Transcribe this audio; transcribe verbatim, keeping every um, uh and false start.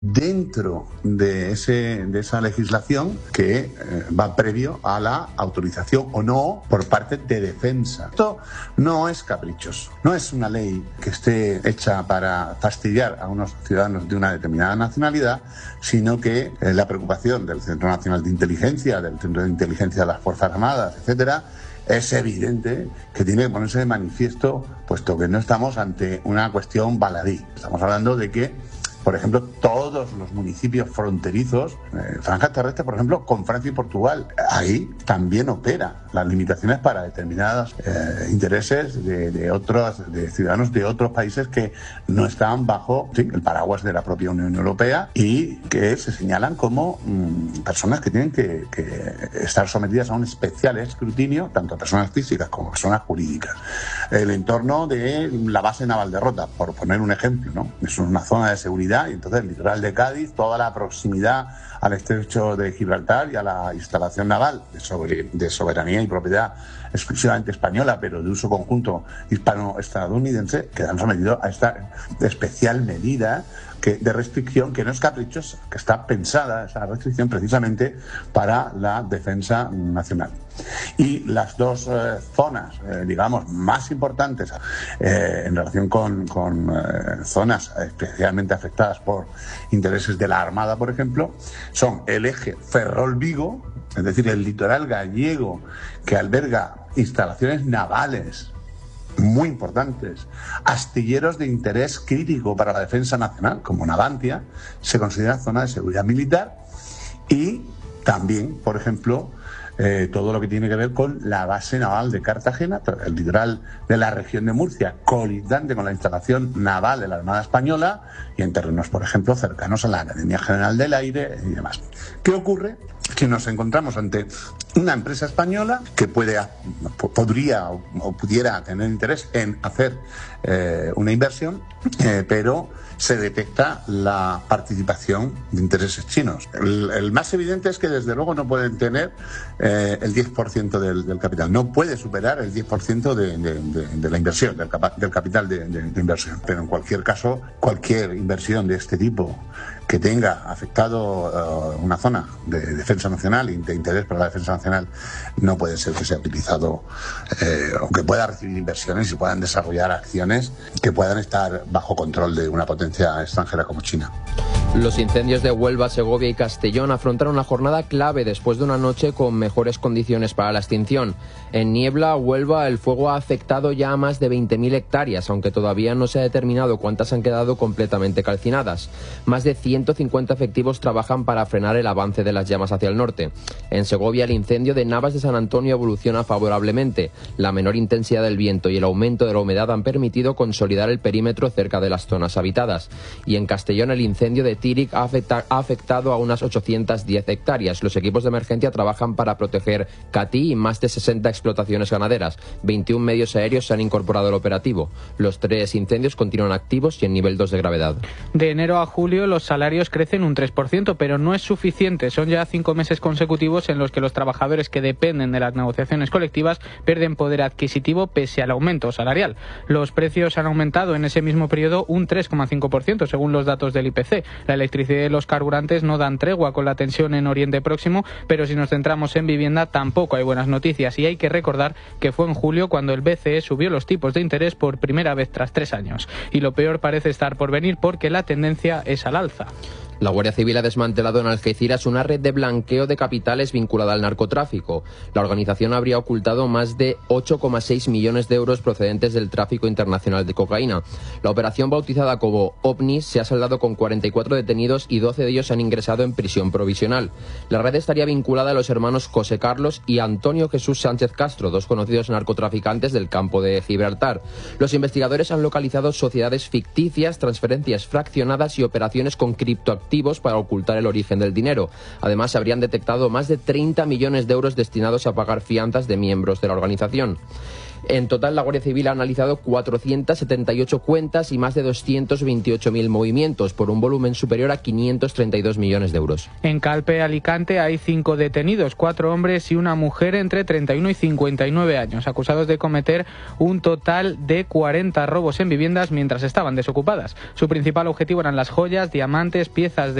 dentro de, ese, de esa legislación que eh, va previo a la autorización o no por parte de defensa. Esto no es caprichoso, no es una ley que esté hecha para fastidiar a unos ciudadanos de una determinada nacionalidad, sino que eh, la preocupación del Centro Nacional de Inteligencia, del Centro de Inteligencia de las Fuerzas Armadas, etcétera, es evidente que tiene que ponerse de manifiesto, puesto que no estamos ante una cuestión baladí. Estamos hablando de que, por ejemplo, todos los municipios fronterizos, eh, franja terrestre, por ejemplo, con Francia y Portugal, ahí también opera las limitaciones para determinados eh, intereses de, de otros, de ciudadanos de otros países que no están bajo sí, el paraguas de la propia Unión Europea y que se señalan como mmm, personas que tienen que, que estar sometidas a un especial escrutinio, tanto personas físicas como personas jurídicas. El entorno de la base naval de Rota, por poner un ejemplo, ¿no? Es una zona de seguridad. Y entonces el litoral de Cádiz, toda la proximidad al estrecho de Gibraltar y a la instalación naval de, sobre, de soberanía y propiedad exclusivamente española, pero de uso conjunto hispano-estadounidense, quedan sometidos a esta especial medida que, de restricción que no es caprichosa, que está pensada esa restricción precisamente para la defensa nacional. Y las dos eh, zonas, eh, digamos, más importantes eh, en relación con, con eh, zonas especialmente afectadas por intereses de la Armada, por ejemplo, son el eje Ferrol-Vigo, es decir, el litoral gallego que alberga instalaciones navales muy importantes, astilleros de interés crítico para la defensa nacional, como Navantia, se considera zona de seguridad militar, y también, por ejemplo, Eh, todo lo que tiene que ver con la base naval de Cartagena, el litoral de la región de Murcia, colindante con la instalación naval de la Armada Española y en terrenos, por ejemplo, cercanos a la Academia General del Aire y demás. ¿Qué ocurre? Que nos encontramos ante una empresa española que puede, podría o pudiera tener interés en hacer eh, una inversión, eh, pero se detecta la participación de intereses chinos. El, el más evidente es que desde luego no pueden tener eh, el diez por ciento del, del capital, no puede superar el diez por ciento de, de, de, de la inversión, del, capa, del capital de, de, de inversión. Pero en cualquier caso, cualquier inversión de este tipo que tenga afectado uh, una zona de defensa nacional y de interés para la defensa nacional no puede ser que sea utilizado eh, o que pueda recibir inversiones y puedan desarrollar acciones que puedan estar bajo control de una potencia extranjera como China. Los incendios de Huelva, Segovia y Castellón afrontaron una jornada clave después de una noche con mejores condiciones para la extinción. En Niebla, Huelva, el fuego ha afectado ya a más de veinte mil hectáreas, aunque todavía no se ha determinado cuántas han quedado completamente calcinadas. Más de ciento cincuenta efectivos trabajan para frenar el avance de las llamas hacia el norte. En Segovia, el incendio de Navas de San Antonio evoluciona favorablemente. La menor intensidad del viento y el aumento de la humedad han permitido consolidar el perímetro cerca de las zonas habitadas. Y en Castellón, el incendio de Tíric ha, afecta, ha afectado a unas ochocientas diez hectáreas. Los equipos de emergencia trabajan para proteger Catí y más de sesenta explotaciones ganaderas. veintiún medios aéreos se han incorporado al operativo. Los tres incendios continúan activos y en nivel dos de gravedad. De enero a julio los salarios crecen un tres por ciento, pero no es suficiente. Son ya cinco meses consecutivos en los que los trabajadores que dependen de las negociaciones colectivas pierden poder adquisitivo pese al aumento salarial. Los precios han aumentado en ese mismo periodo un tres coma cinco por ciento, según los datos del I P C. La electricidad y los carburantes no dan tregua con la tensión en Oriente Próximo, pero si nos centramos en vivienda tampoco hay buenas noticias, y hay que recordar que fue en julio cuando el B C E subió los tipos de interés por primera vez tras tres años. Y lo peor parece estar por venir porque la tendencia es al alza. La Guardia Civil ha desmantelado en Algeciras una red de blanqueo de capitales vinculada al narcotráfico. La organización habría ocultado más de ocho coma seis millones de euros procedentes del tráfico internacional de cocaína. La operación, bautizada como OVNI, se ha saldado con cuarenta y cuatro detenidos y doce de ellos han ingresado en prisión provisional. La red estaría vinculada a los hermanos José Carlos y Antonio Jesús Sánchez Castro, dos conocidos narcotraficantes del campo de Gibraltar. Los investigadores han localizado sociedades ficticias, transferencias fraccionadas y operaciones con criptoactivos para ocultar el origen del dinero. Además, se habrían detectado más de treinta millones de euros destinados a pagar fianzas de miembros de la organización. En total, la Guardia Civil ha analizado cuatrocientas setenta y ocho cuentas y más de doscientos veintiocho mil movimientos, por un volumen superior a quinientos treinta y dos millones de euros. En Calpe, Alicante, hay cinco detenidos, cuatro hombres y una mujer entre treinta y uno y cincuenta y nueve años, acusados de cometer un total de cuarenta robos en viviendas mientras estaban desocupadas. Su principal objetivo eran las joyas, diamantes, piezas de